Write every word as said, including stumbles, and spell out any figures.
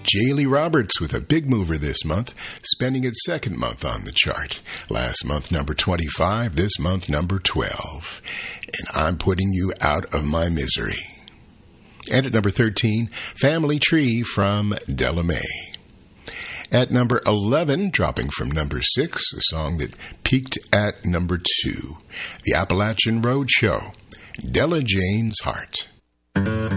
Jaylee Roberts with a big mover this month, spending its second month on the chart. Last month, number twenty-five. This month, number twelve. And I'm putting you out of my misery. And at number thirteen, Family Tree from Della Mae. At number eleven, dropping from number six, a song that peaked at number two, The Appalachian Road Show, Della Jane's Heart.